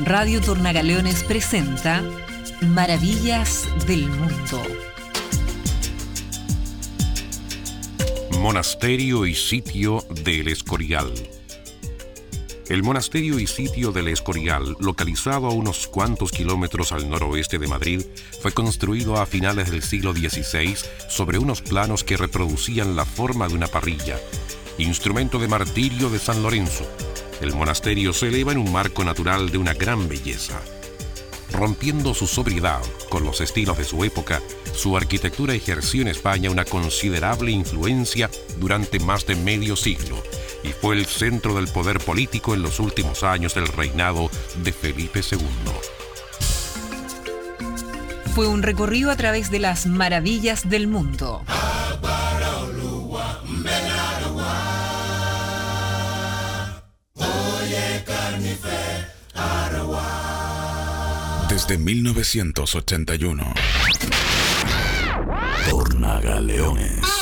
Radio Tornagaleones presenta Maravillas del Mundo. Monasterio y sitio del Escorial. El monasterio y sitio del Escorial, localizado a unos cuantos kilómetros al noroeste de Madrid, fue construido a finales del siglo XVI sobre unos planos que reproducían la forma de una parrilla, instrumento de martirio de San Lorenzo. El monasterio se eleva en un marco natural de una gran belleza. Rompiendo su sobriedad con los estilos de su época, su arquitectura ejerció en España una considerable influencia durante más de medio siglo y fue el centro del poder político en los últimos años del reinado de Felipe II. Fue un recorrido a través de las maravillas del mundo. Desde 1981, Tornagaleones.